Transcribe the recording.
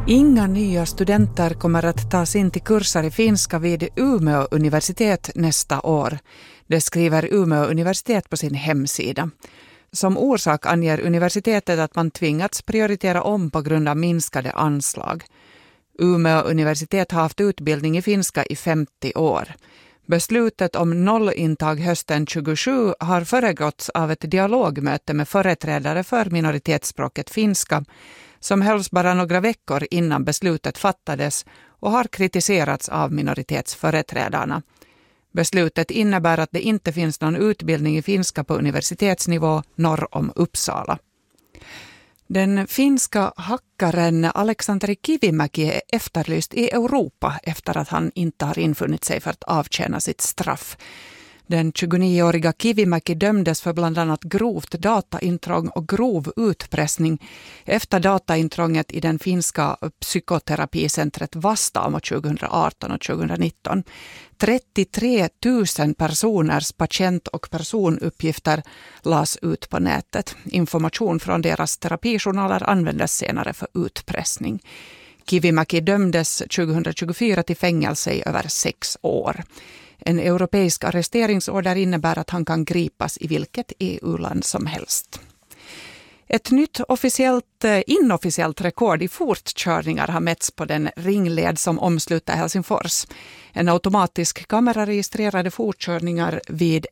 Inga nya studenter kommer att tas in till kurser i finska vid Umeå universitet nästa år. Det skriver Umeå universitet på sin hemsida. Som orsak anger universitetet att man tvingats prioritera om på grund av minskade anslag. Umeå universitet har haft utbildning i finska i 50 år. Beslutet om nollintag hösten 27 har föregåtts av ett dialogmöte med företrädare för minoritetsspråket finska som hölls bara några veckor innan beslutet fattades och har kritiserats av minoritetsföreträdarna. Beslutet innebär att det inte finns någon utbildning i finska på universitetsnivå norr om Uppsala. Den finska hackaren Aleksanteri Kivimäki är efterlyst i Europa efter att han inte har infunnit sig för att avtjäna sitt straff. Den 29-åriga Kivimäki dömdes för bland annat grovt dataintrång och grov utpressning efter dataintrånget i den finska psykoterapicentret Vastaamo 2018 och 2019. 33 000 personers patient- och personuppgifter lades ut på nätet. Information från deras terapijournaler användes senare för utpressning. Kivimäki dömdes 2024 till fängelse i över 6 år. En europeisk arresteringsorder innebär att han kan gripas i vilket EU-land som helst. Ett nytt inofficiellt rekord i fortkörningar har mätts på den ringled som omsluter Helsingfors. En automatisk kamera registrerade fortkörningar vid